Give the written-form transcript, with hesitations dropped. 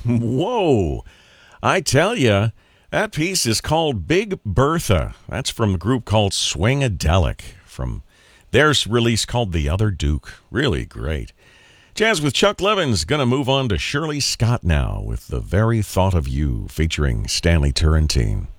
Whoa! I tell ya, that piece is called Big Bertha. That's from a group called Swingadelic, from their release called The Other Duke. Really great. Jazz with Chuck Levin's going to move on to Shirley Scott now with The Very Thought of You, featuring Stanley Turrentine.